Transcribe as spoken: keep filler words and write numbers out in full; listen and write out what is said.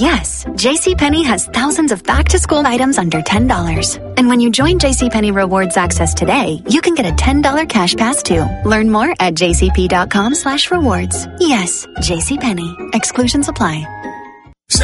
Yes, JCPenney has thousands of back-to-school items under ten dollars. And when you join JCPenney Rewards Access today, you can get a ten dollars cash pass too. Learn more at jcp.com slash rewards. Yes, JCPenney. Exclusions apply.